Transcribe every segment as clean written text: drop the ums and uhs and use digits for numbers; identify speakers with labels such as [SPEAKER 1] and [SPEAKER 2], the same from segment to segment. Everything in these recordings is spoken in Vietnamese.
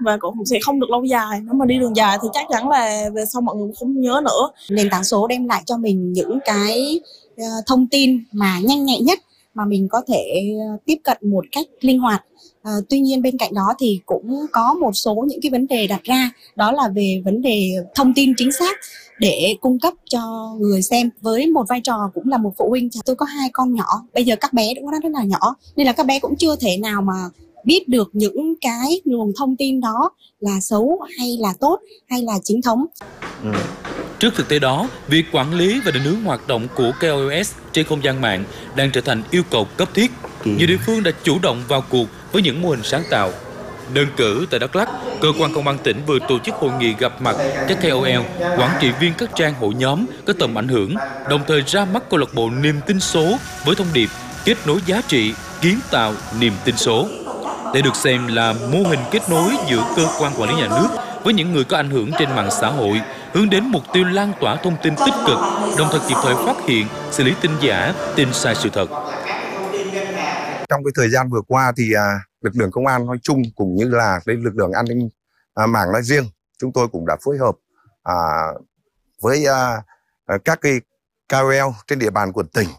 [SPEAKER 1] và cũng sẽ không được lâu dài. Nếu mà đi đường dài thì chắc chắn là về sau mọi người không nhớ nữa.
[SPEAKER 2] Nền tảng số đem lại cho mình những cái thông tin mà nhanh nhạy nhất mà mình có thể tiếp cận một cách linh hoạt. Tuy nhiên bên cạnh đó thì cũng có một số những cái vấn đề đặt ra, đó là về vấn đề thông tin chính xác để cung cấp cho người xem. Với một vai trò cũng là một phụ huynh, tôi có 2 con nhỏ, bây giờ các bé cũng rất là nhỏ nên là các bé cũng chưa thể nào mà biết được những cái luồng thông tin đó là xấu hay là tốt hay là chính thống.
[SPEAKER 3] Trước thực tế đó, việc quản lý và định hướng hoạt động của KOS trên không gian mạng đang trở thành yêu cầu cấp thiết. Nhiều địa phương đã chủ động vào cuộc với những mô hình sáng tạo. Đơn cử tại Đắk Lắk, cơ quan công an tỉnh vừa tổ chức hội nghị gặp mặt các KOL, quản trị viên các trang hội nhóm có tầm ảnh hưởng, đồng thời ra mắt câu lạc bộ niềm tin số với thông điệp kết nối giá trị, kiến tạo niềm tin số. Đây được xem là mô hình kết nối giữa cơ quan quản lý nhà nước với những người có ảnh hưởng trên mạng xã hội, hướng đến mục tiêu lan tỏa thông tin tích cực, đồng thời kịp thời phát hiện, xử lý tin giả, tin sai sự thật.
[SPEAKER 4] Trong cái thời gian vừa qua thì lực lượng công an nói chung cũng như là lực lượng an ninh mạng nói riêng, chúng tôi cũng đã phối hợp với các cái KOL trên địa bàn của tỉnh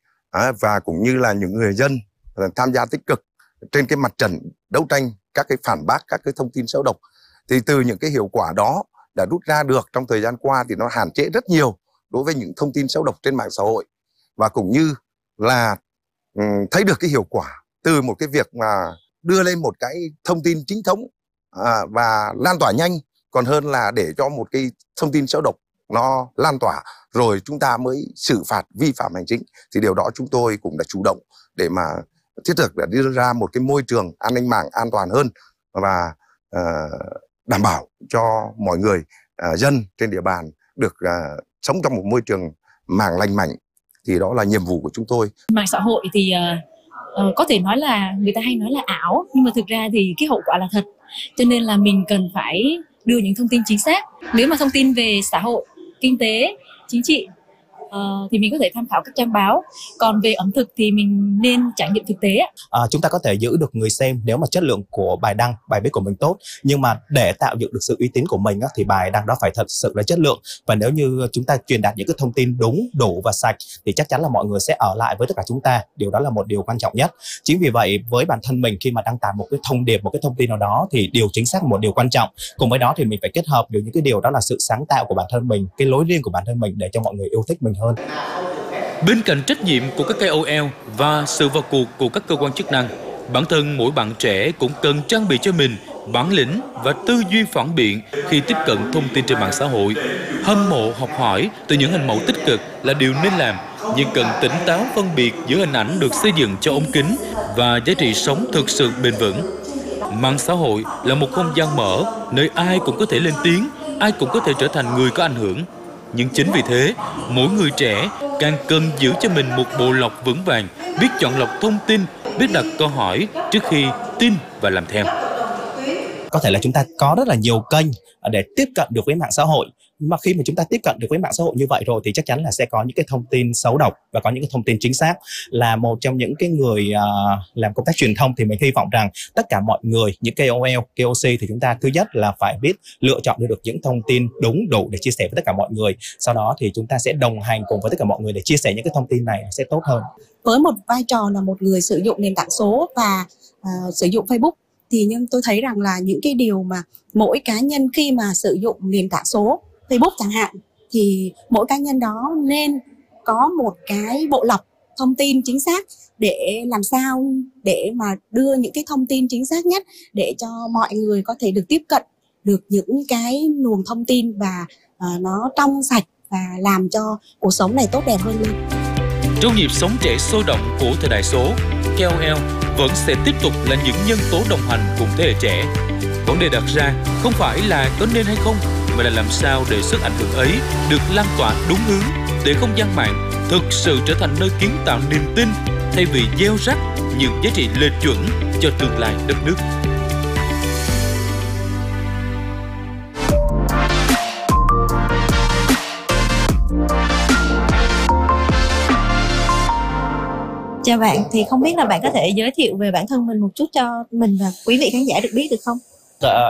[SPEAKER 4] và cũng như là những người dân tham gia tích cực trên cái mặt trận đấu tranh các cái phản bác các cái thông tin xấu độc. Thì từ những cái hiệu quả đó đã rút ra được trong thời gian qua thì nó hạn chế rất nhiều đối với những thông tin xấu độc trên mạng xã hội, và cũng như là thấy được cái hiệu quả từ một cái việc mà đưa lên một cái thông tin chính thống và lan tỏa nhanh, còn hơn là để cho một cái thông tin xấu độc nó lan tỏa rồi chúng ta mới xử phạt vi phạm hành chính. Thì điều đó chúng tôi cũng đã chủ động để mà thiết thực để đưa ra một cái môi trường an ninh mạng an toàn hơn và đảm bảo cho mọi người dân trên địa bàn được sống trong một môi trường mạng lành mạnh. Thì đó là nhiệm vụ của chúng tôi.
[SPEAKER 5] Mạng xã hội thì có thể nói là người ta hay nói là ảo, nhưng mà thực ra thì cái hậu quả là thật. Cho nên là mình cần phải đưa những thông tin chính xác. Nếu mà thông tin về xã hội, kinh tế, chính trị thì mình có thể tham khảo các trang báo. Còn về ẩm thực thì mình nên trải nghiệm thực tế.
[SPEAKER 6] Chúng ta có thể giữ được người xem nếu mà chất lượng của bài đăng, bài viết của mình tốt. Nhưng mà để tạo dựng được sự uy tín của mình thì bài đăng đó phải thật sự là chất lượng. Và nếu như chúng ta truyền đạt những cái thông tin đúng, đủ và sạch thì chắc chắn là mọi người sẽ ở lại với tất cả chúng ta. Điều đó là một điều quan trọng nhất. Chính vì vậy với bản thân mình khi mà đăng tải một cái thông điệp, một cái thông tin nào đó thì điều chính xác là một điều quan trọng. Cùng với đó thì mình phải kết hợp được những cái điều đó là sự sáng tạo của bản thân mình, cái lối riêng của bản thân mình để cho mọi người yêu thích mình hơn.
[SPEAKER 3] Bên cạnh trách nhiệm của các KOL và sự vào cuộc của các cơ quan chức năng, bản thân mỗi bạn trẻ cũng cần trang bị cho mình bản lĩnh và tư duy phản biện khi tiếp cận thông tin trên mạng xã hội. Hâm mộ học hỏi từ những hình mẫu tích cực là điều nên làm, nhưng cần tỉnh táo phân biệt giữa hình ảnh được xây dựng cho ống kính và giá trị sống thực sự bền vững. Mạng xã hội là một không gian mở, nơi ai cũng có thể lên tiếng, ai cũng có thể trở thành người có ảnh hưởng. Nhưng chính vì thế, mỗi người trẻ càng cần giữ cho mình một bộ lọc vững vàng, biết chọn lọc thông tin, biết đặt câu hỏi trước khi tin và làm theo.
[SPEAKER 6] Có thể là chúng ta có rất là nhiều kênh để tiếp cận được với mạng xã hội. Mà khi mà chúng ta tiếp cận được với mạng xã hội như vậy rồi thì chắc chắn là sẽ có những cái thông tin xấu độc và có những cái thông tin chính xác. Là một trong những cái người làm công tác truyền thông thì mình hy vọng rằng tất cả mọi người, những KOL, KOC thì chúng ta thứ nhất là phải biết lựa chọn được những thông tin đúng, đủ để chia sẻ với tất cả mọi người. Sau đó thì chúng ta sẽ đồng hành cùng với tất cả mọi người để chia sẻ những cái thông tin này sẽ tốt hơn.
[SPEAKER 2] Với một vai trò là một người sử dụng nền tảng số và sử dụng Facebook thì nhưng tôi thấy rằng là những cái điều mà mỗi cá nhân khi mà sử dụng nền tảng số Facebook chẳng hạn thì mỗi cá nhân đó nên có một cái bộ lọc thông tin chính xác để làm sao để mà đưa những cái thông tin chính xác nhất để cho mọi người có thể được tiếp cận được những cái luồng thông tin và nó trong sạch và làm cho cuộc sống này tốt đẹp hơn lên.
[SPEAKER 3] Trong nhịp sống trẻ sôi động của thời đại số, KOL vẫn sẽ tiếp tục là những nhân tố đồng hành cùng thế hệ trẻ. Vấn đề đặt ra không phải là có nên hay không, mà là làm sao để sức ảnh hưởng ấy được lan tỏa đúng hướng, để không gian mạng thực sự trở thành nơi kiến tạo niềm tin thay vì gieo rắc những giá trị lệch chuẩn cho tương lai đất nước.
[SPEAKER 1] Chào bạn, thì không biết là bạn có thể giới thiệu về bản thân mình một chút cho mình và quý vị khán giả được biết được không?